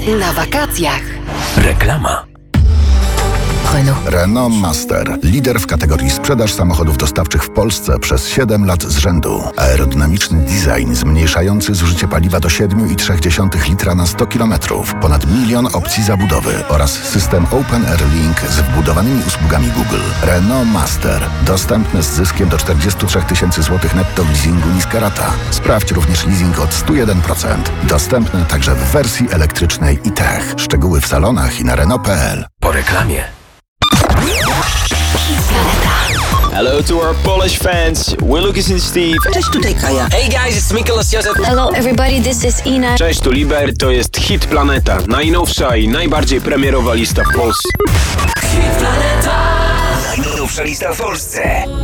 na wakacjach. Reklama. Renault Master. Lider w kategorii sprzedaż samochodów dostawczych w Polsce przez 7 lat z rzędu. Aerodynamiczny design zmniejszający zużycie paliwa do 7,3 litra na 100 km. Ponad 1 milion opcji zabudowy oraz system Open Air Link z wbudowanymi usługami Google. Renault Master. Dostępne z zyskiem do 43 000 złotych netto leasingu niska rata. Sprawdź również leasing od 101%. Dostępne także w wersji elektrycznej i tech. Szczegóły w salonach i na Renault.pl. Po reklamie. Hello to our Polish fans. We're Lucas and Steve. Cześć, tutaj Kaja. Hey guys, it's Mikolas Józef. Hello everybody, this is Ina. Cześć, tu Liber. To jest Hit Planeta. Najnowsza i najbardziej premierowa lista w Polsce. Hit Planeta. Najnowsza lista w Polsce.